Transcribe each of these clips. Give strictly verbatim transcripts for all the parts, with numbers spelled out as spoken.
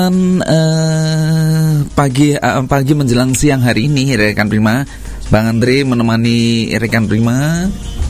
Uh, pagi uh, pagi menjelang siang hari ini rekan Prima, Bang Andre menemani rekan Prima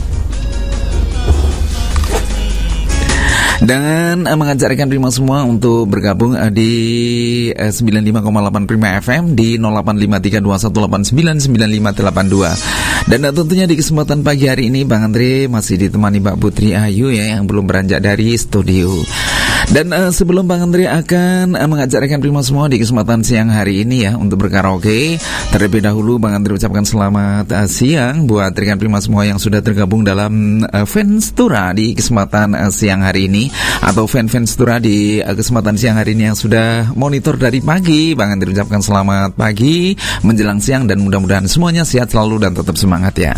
dan uh, mengajak rekan Prima semua untuk bergabung uh, di uh, sembilan puluh lima koma delapan Prima F M di nol delapan lima tiga dua satu delapan sembilan sembilan lima delapan dua. Dan uh, tentunya di kesempatan pagi hari ini Bang Andre masih ditemani Mbak Putri Ayu ya, yang belum beranjak dari studio. Dan uh, sebelum Bang Andre akan uh, mengajak rekan Prima semua di kesempatan siang hari ini ya untuk berkaraoke, terlebih dahulu Bang Andre ucapkan selamat uh, siang buat rekan Prima semua yang sudah tergabung dalam uh, Fanstura di kesempatan uh, siang hari ini, atau fan-fans Tura di uh, kesempatan siang hari ini yang sudah monitor dari pagi. Bang Andre ucapkan selamat pagi menjelang siang dan mudah-mudahan semuanya sehat selalu dan tetap semangat ya.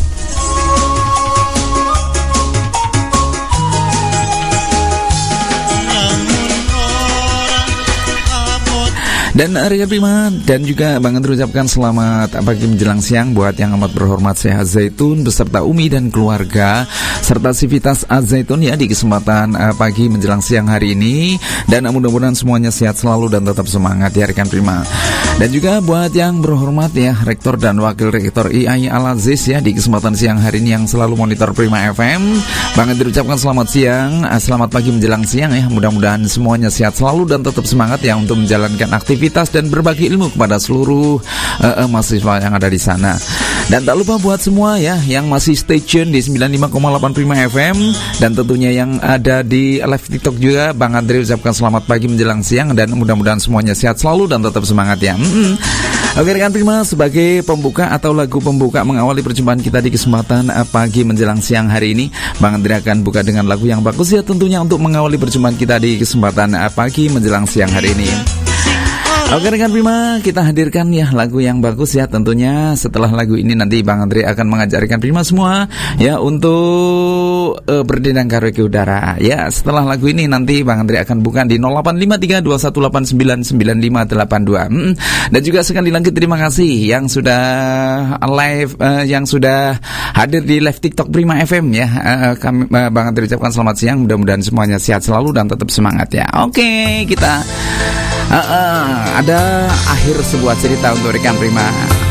Dan rekan Prima, dan juga Bang Andre ucapkan selamat pagi menjelang siang buat yang amat berhormat Syekh Az-Zaitun beserta Umi dan keluarga serta Sivitas Az-Zaitun ya di kesempatan uh, pagi menjelang siang hari ini. Dan uh, mudah-mudahan semuanya sehat selalu dan tetap semangat ya rekan Prima. Dan juga buat yang berhormat ya Rektor dan Wakil Rektor I A I Al-Aziz ya di kesempatan siang hari ini yang selalu monitor Prima F M. Bang Andre ucapkan selamat siang, uh, selamat pagi menjelang siang ya. Mudah-mudahan semuanya sehat selalu dan tetap semangat ya untuk menjalankan aktivitas dan berbagi ilmu kepada seluruh uh, uh, mahasiswa yang ada di sana. Dan tak lupa buat semua ya yang masih stay tune di sembilan puluh lima koma delapan Prima F M, dan tentunya yang ada di live TikTok juga, Bang Andre ucapkan selamat pagi menjelang siang dan mudah-mudahan semuanya sehat selalu dan tetap semangat ya. Mm-hmm. Oke rekan Prima, sebagai pembuka atau lagu pembuka mengawali perjumpaan kita di kesempatan uh, pagi menjelang siang hari ini, Bang Andre akan buka dengan lagu yang bagus ya tentunya untuk mengawali perjumpaan kita di kesempatan uh, pagi menjelang siang hari ini. Oke rekan Prima, kita hadirkan ya lagu yang bagus ya tentunya. Setelah lagu ini nanti Bang Andre akan mengajak rekan Prima semua ya untuk uh, berdendang karaoke udara. Ya, setelah lagu ini nanti Bang Andre akan buka di nol delapan lima tiga dua satu delapan sembilan sembilan lima delapan dua. Hmm. Dan juga sekali lagi terima kasih yang sudah live uh, yang sudah hadir di live TikTok Prima F M ya. Uh, kami uh, Bang Andre ucapkan selamat siang, mudah-mudahan semuanya sehat selalu dan tetap semangat ya. Oke, kita Uh, uh, ada akhir sebuah cerita untuk rekan Prima.